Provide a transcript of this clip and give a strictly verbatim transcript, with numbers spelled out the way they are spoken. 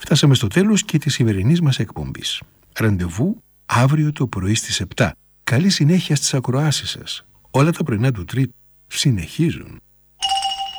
Φτάσαμε στο τέλος και της σημερινής μας εκπομπής. Ραντεβού αύριο το πρωί στις επτά. Καλή συνέχεια στις ακροάσεις σας. Όλα τα πρωινά του Τρίτου συνεχίζουν.